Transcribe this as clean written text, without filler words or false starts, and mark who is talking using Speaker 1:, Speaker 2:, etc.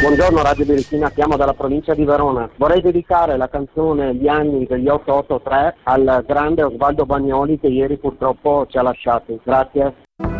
Speaker 1: Buongiorno Radio Birichina, chiamo dalla provincia di Verona. Vorrei dedicare la canzone Gli anni degli 883 al grande Osvaldo Bagnoli che ieri purtroppo ci ha lasciati. Grazie.